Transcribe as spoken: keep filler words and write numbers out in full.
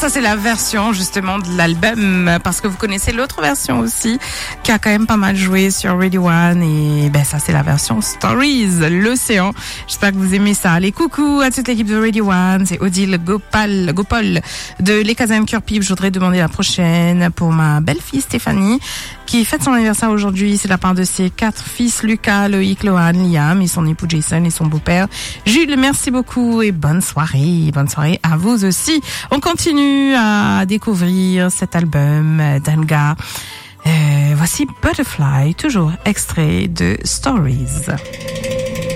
ça c'est la version justement de l'album, parce que vous connaissez l'autre version aussi qui a quand même pas mal joué sur Radio One, et ben ça c'est la version Stories, l'océan. J'espère que vous aimez ça. Allez, coucou à toute l'équipe de Radio One, c'est Odile Gopal, Gopal de Les Kazan Curpip. Je voudrais demander la prochaine pour ma belle-fille Stéphanie qui fête son anniversaire aujourd'hui. C'est de la part de ses quatre fils, Lucas, Loïc, Lohan, Liam et son époux Jason et son beau-père Jules. Merci beaucoup et bonne soirée. Bonne soirée à vous aussi. On continue à découvrir cet album d'Anga. Euh, voici Butterfly, toujours extrait de Stories.